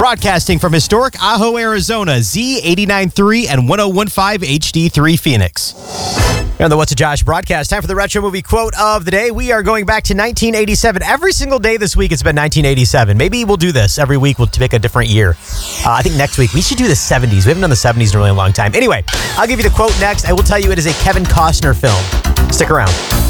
Broadcasting from historic Ajo, Arizona, Z89.3 and 101.5 HD3 Phoenix. And the What's a Josh broadcast. Time for the retro movie quote of the day. We are going back to 1987. Every single day this week, it's been 1987. Maybe we'll do this every week. We'll pick a different year. I think next week we should do the 70s. We haven't done the 70s in a really long time. Anyway, I'll give you the quote next. I will tell you it is a Kevin Costner film. Stick around.